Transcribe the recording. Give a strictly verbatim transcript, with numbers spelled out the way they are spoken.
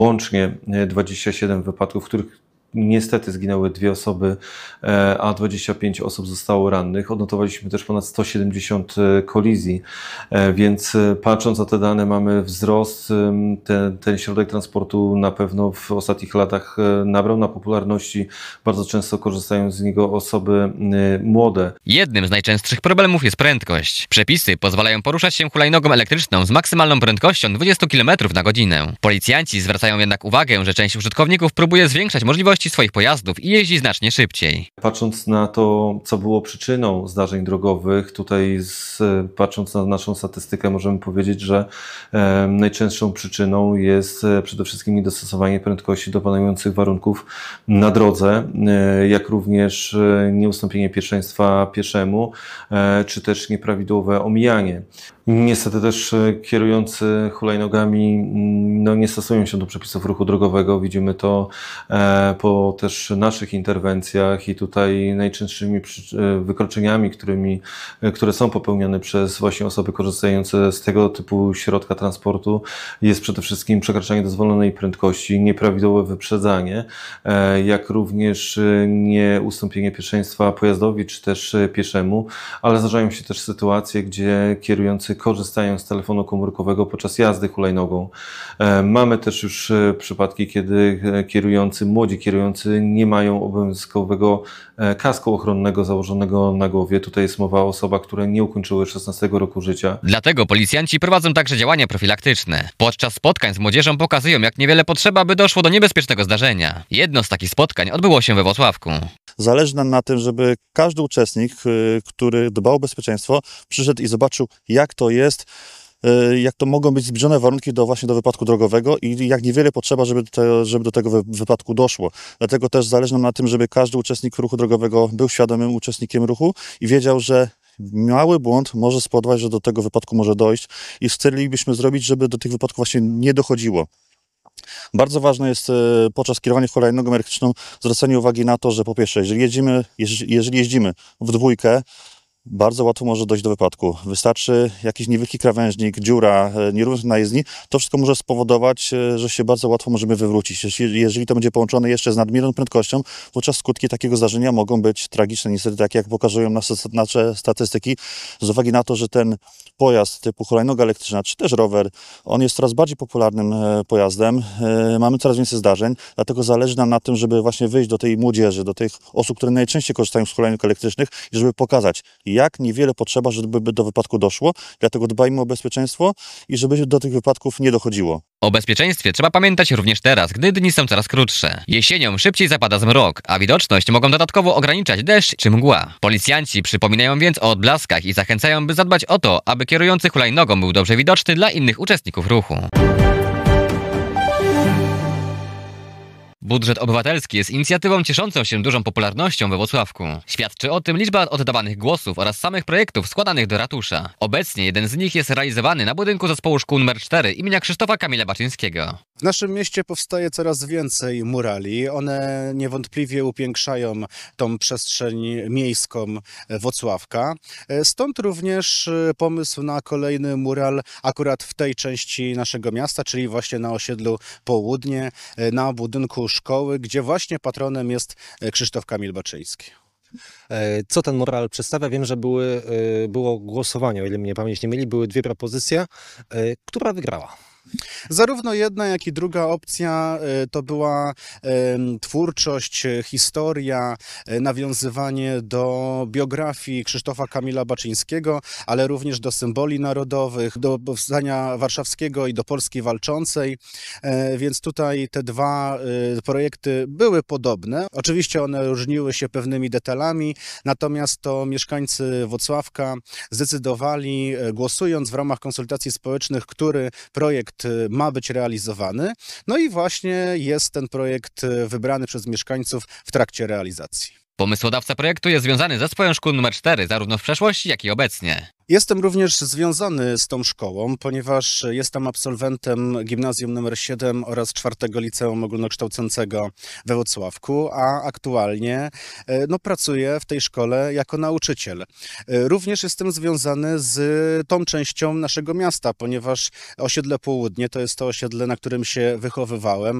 Łącznie dwadzieścia siedem wypadków, w których niestety zginęły dwie osoby, a dwadzieścia pięć osób zostało rannych. Odnotowaliśmy też ponad sto siedemdziesiąt kolizji, więc patrząc na te dane mamy wzrost. Ten, ten środek transportu na pewno w ostatnich latach nabrał na popularności. Bardzo często korzystają z niego osoby młode. Jednym z najczęstszych problemów jest prędkość. Przepisy pozwalają poruszać się hulajnogą elektryczną z maksymalną prędkością dwadzieścia kilometrów na godzinę. Policjanci zwracają jednak uwagę, że część użytkowników próbuje zwiększać możliwości swoich pojazdów i jeździ znacznie szybciej. Patrząc na to, co było przyczyną zdarzeń drogowych, tutaj z, patrząc na naszą statystykę możemy powiedzieć, że e, najczęstszą przyczyną jest e, przede wszystkim niedostosowanie prędkości do panujących warunków na drodze, e, jak również e, nieustąpienie pierwszeństwa pieszemu, e, czy też nieprawidłowe omijanie. Niestety też kierujący hulajnogami no, nie stosują się do przepisów ruchu drogowego. Widzimy to e, po też naszych interwencjach i tutaj najczęstszymi wykroczeniami, którymi, które są popełniane przez właśnie osoby korzystające z tego typu środka transportu jest przede wszystkim przekraczanie dozwolonej prędkości, nieprawidłowe wyprzedzanie, e, jak również nieustąpienie pierwszeństwa pojazdowi czy też pieszemu, ale zdarzają się też sytuacje, gdzie kierujący korzystają z telefonu komórkowego podczas jazdy hulajnogą. Mamy też już przypadki, kiedy kierujący, młodzi kierujący nie mają obowiązkowego kasku ochronnego założonego na głowie. Tutaj jest mowa o osobach, które nie ukończyły szesnastego roku życia. Dlatego policjanci prowadzą także działania profilaktyczne. Podczas spotkań z młodzieżą pokazują, jak niewiele potrzeba, by doszło do niebezpiecznego zdarzenia. Jedno z takich spotkań odbyło się we Włocławku. Zależy nam na tym, żeby każdy uczestnik, który dbał o bezpieczeństwo, przyszedł i zobaczył, jak to jest, jak to mogą być zbliżone warunki do właśnie do wypadku drogowego i jak niewiele potrzeba, żeby do, te, żeby do tego wypadku doszło. Dlatego też zależy nam na tym, żeby każdy uczestnik ruchu drogowego był świadomym uczestnikiem ruchu i wiedział, że mały błąd może spowodować, że do tego wypadku może dojść i chcielibyśmy zrobić, żeby do tych wypadków właśnie nie dochodziło. Bardzo ważne jest podczas kierowania hulajnogą elektryczną zwracanie uwagi na to, że po pierwsze, jeżeli jeździmy, jeżeli jeździmy w dwójkę, bardzo łatwo może dojść do wypadku. Wystarczy jakiś niewielki krawężnik, dziura, nierówność na jezdni. To wszystko może spowodować, że się bardzo łatwo możemy wywrócić. Jeżeli to będzie połączone jeszcze z nadmierną prędkością, wówczas skutki takiego zdarzenia mogą być tragiczne. Niestety, tak jak pokazują nasze statystyki, z uwagi na to, że ten pojazd typu hulajnoga elektryczna, czy też rower, on jest coraz bardziej popularnym pojazdem. Mamy coraz więcej zdarzeń, dlatego zależy nam na tym, żeby właśnie wyjść do tej młodzieży, do tych osób, które najczęściej korzystają z hulajnóg elektrycznych i żeby pokazać, jak niewiele potrzeba, żeby do wypadku doszło. Dlatego dbajmy o bezpieczeństwo i żeby do tych wypadków nie dochodziło. O bezpieczeństwie trzeba pamiętać również teraz, gdy dni są coraz krótsze. Jesienią szybciej zapada zmrok, a widoczność mogą dodatkowo ograniczać deszcz czy mgła. Policjanci przypominają więc o odblaskach i zachęcają, by zadbać o to, aby kierujący hulajnogą był dobrze widoczny dla innych uczestników ruchu. Budżet obywatelski jest inicjatywą cieszącą się dużą popularnością we Włocławku. Świadczy o tym liczba oddawanych głosów oraz samych projektów składanych do ratusza. Obecnie jeden z nich jest realizowany na budynku zespołu szkół numer cztery imienia Krzysztofa Kamila Baczyńskiego. W naszym mieście powstaje coraz więcej murali. One niewątpliwie upiększają tą przestrzeń miejską Włocławka. Stąd również pomysł na kolejny mural akurat w tej części naszego miasta, czyli właśnie na osiedlu Południe, na budynku szkoły, gdzie właśnie patronem jest Krzysztof Kamil Baczyński. Co ten mural przedstawia? Wiem, że były, było głosowanie, o ile mnie pamięć nie myli, były dwie propozycje. Która wygrała? Zarówno jedna, jak i druga opcja to była twórczość, historia, nawiązywanie do biografii Krzysztofa Kamila Baczyńskiego, ale również do symboli narodowych, do powstania warszawskiego i do Polski walczącej, więc tutaj te dwa projekty były podobne. Oczywiście one różniły się pewnymi detalami, natomiast to mieszkańcy Włocławka zdecydowali, głosując w ramach konsultacji społecznych, który projekt ma być realizowany. No i właśnie jest ten projekt wybrany przez mieszkańców w trakcie realizacji. Pomysłodawca projektu jest związany z zespołem szkół numer cztery zarówno w przeszłości, jak i obecnie. Jestem również związany z tą szkołą, ponieważ jestem absolwentem gimnazjum numer siedem oraz czwartego liceum ogólnokształcącego we Włocławku, a aktualnie e, no, pracuję w tej szkole jako nauczyciel. E, Również jestem związany z tą częścią naszego miasta, ponieważ osiedle Południe to jest to osiedle, na którym się wychowywałem.